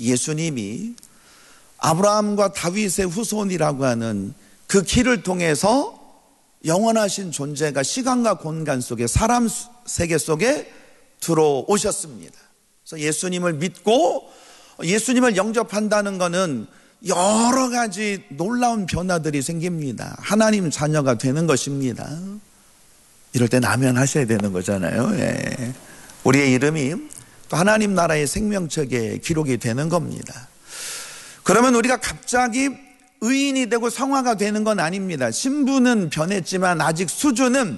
예수님이 아브라함과 다윗의 후손이라고 하는 그 길을 통해서 영원하신 존재가 시간과 공간 속에 사람 세계 속에 들어오셨습니다. 그래서 예수님을 믿고 예수님을 영접한다는 것은 여러 가지 놀라운 변화들이 생깁니다. 하나님 자녀가 되는 것입니다. 이럴 땐 아멘 하셔야 되는 거잖아요. 예. 우리의 이름이 또 하나님 나라의 생명책에 기록이 되는 겁니다. 그러면 우리가 갑자기 의인이 되고 성화가 되는 건 아닙니다. 신분은 변했지만 아직 수준은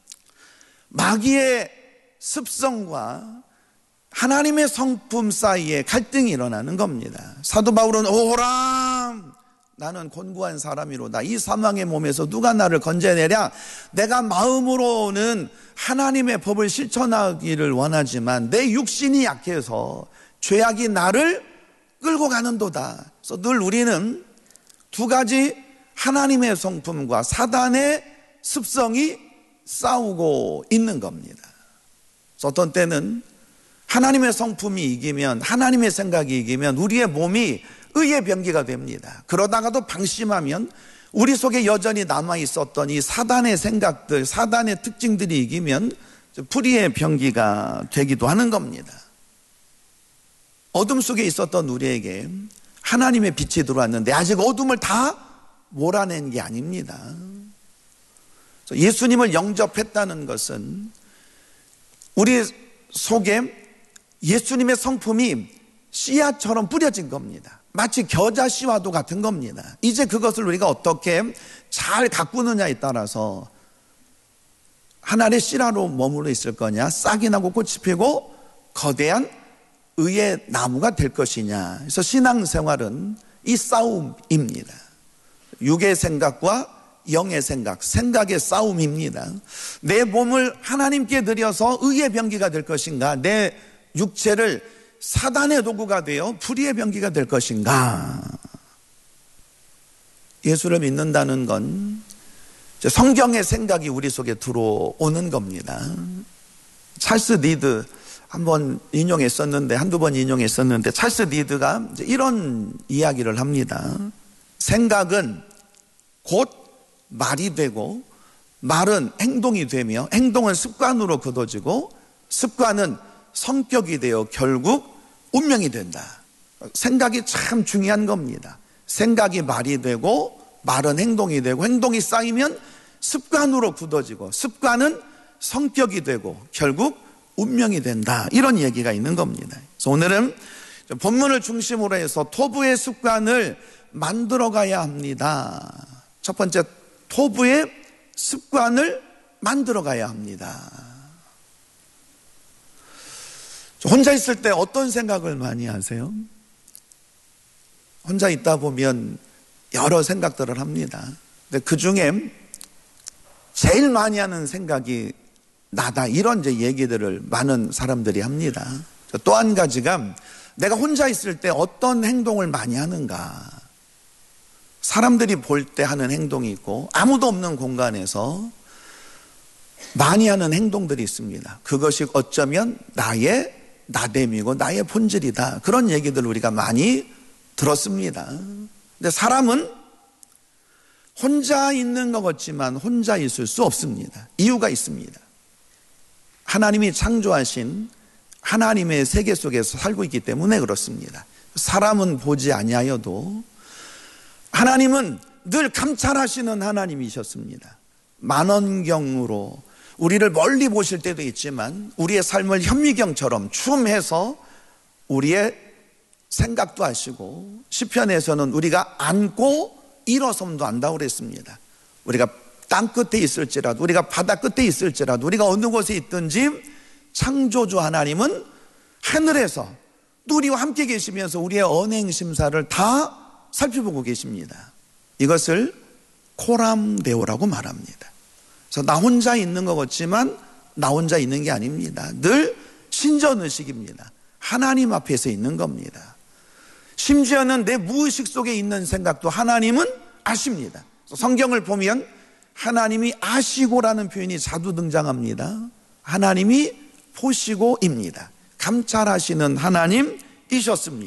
마귀의 습성과 하나님의 성품 사이에 갈등이 일어나는 겁니다. 사도 바울은 오라 나는 곤고한 사람이로다. 이 사망의 몸에서 누가 나를 건져내랴. 내가 마음으로는 하나님의 법을 실천하기를 원하지만 내 육신이 약해서 죄악이 나를 끌고 가는도다. 그래서 늘 우리는 두 가지 하나님의 성품과 사단의 습성이 싸우고 있는 겁니다. 그래서 어떤 때는 하나님의 성품이 이기면, 하나님의 생각이 이기면 우리의 몸이 의의 병기가 됩니다. 그러다가도 방심하면 우리 속에 여전히 남아있었던 이 사단의 생각들, 사단의 특징들이 이기면 불의의 병기가 되기도 하는 겁니다. 어둠 속에 있었던 우리에게 하나님의 빛이 들어왔는데 아직 어둠을 다 몰아낸 게 아닙니다. 예수님을 영접했다는 것은 우리 속에 예수님의 성품이 씨앗처럼 뿌려진 겁니다. 마치 겨자씨와도 같은 겁니다. 이제 그것을 우리가 어떻게 잘 가꾸느냐에 따라서 하나의 씨라로 머물러 있을 거냐, 싹이 나고 꽃이 피고 거대한 의의 나무가 될 것이냐. 그래서 신앙생활은 이 싸움입니다. 육의 생각과 영의 생각, 생각의 싸움입니다. 내 몸을 하나님께 드려서 의의 병기가 될 것인가, 내 육체를 사단의 도구가 되어 불의의 병기가 될 것인가. 예수를 믿는다는 건 성경의 생각이 우리 속에 들어오는 겁니다. 찰스 니드 한번 인용했었는데, 한두 번 인용했었는데, 찰스 니드가 이런 이야기를 합니다. 생각은 곧 말이 되고, 말은 행동이 되며, 행동은 습관으로 굳어지고, 습관은 성격이 되어 결국 운명이 된다. 생각이 참 중요한 겁니다. 생각이 말이 되고, 말은 행동이 되고, 행동이 쌓이면 습관으로 굳어지고, 습관은 성격이 되고 결국 운명이 된다. 이런 얘기가 있는 겁니다. 그래서 오늘은 본문을 중심으로 해서 토부의 습관을 만들어 가야 합니다. 첫 번째, 토부의 습관을 만들어 가야 합니다. 혼자 있을 때 어떤 생각을 많이 하세요? 혼자 있다 보면 여러 생각들을 합니다. 근데 그 중에 제일 많이 하는 생각이 나다, 이런 이제 얘기들을 많은 사람들이 합니다. 또 한 가지가 내가 혼자 있을 때 어떤 행동을 많이 하는가. 사람들이 볼 때 하는 행동이 있고 아무도 없는 공간에서 많이 하는 행동들이 있습니다. 그것이 어쩌면 나의 나됨이고 나의 본질이다. 그런 얘기들을 우리가 많이 들었습니다. 근데 사람은 혼자 있는 것 같지만 혼자 있을 수 없습니다. 이유가 있습니다. 하나님이 창조하신 하나님의 세계 속에서 살고 있기 때문에 그렇습니다. 사람은 보지 아니하여도 하나님은 늘 감찰하시는 하나님이셨습니다. 만원경으로 우리를 멀리 보실 때도 있지만 우리의 삶을 현미경처럼 줌해서 우리의 생각도 하시고, 시편에서는 우리가 안고 일어섬도 안다고 그랬습니다. 우리가 땅 끝에 있을지라도, 우리가 바다 끝에 있을지라도, 우리가 어느 곳에 있든지 창조주 하나님은 하늘에서 또 우리와 함께 계시면서 우리의 언행 심사를 다 살펴보고 계십니다. 이것을 코람데오라고 말합니다. 그래서 나 혼자 있는 것 같지만 나 혼자 있는 게 아닙니다. 늘 신전의식입니다. 하나님 앞에서 있는 겁니다. 심지어는 내 무의식 속에 있는 생각도 하나님은 아십니다. 성경을 보면 하나님이 아시고라는 표현이 자주 등장합니다. 하나님이 보시고입니다. 감찰하시는 하나님이셨습니다.